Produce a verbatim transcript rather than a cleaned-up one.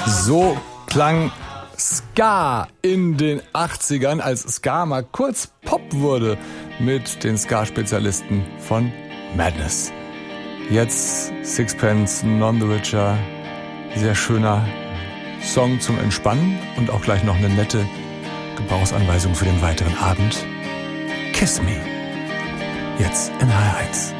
So klang Ska in den achtzigern, als Ska mal kurz Pop wurde mit den Ska-Spezialisten von Madness. Jetzt Sixpence None the Richer, sehr schöner Song zum Entspannen und auch gleich noch eine nette Gebrauchsanweisung für den weiteren Abend. Kiss Me, jetzt in H R eins.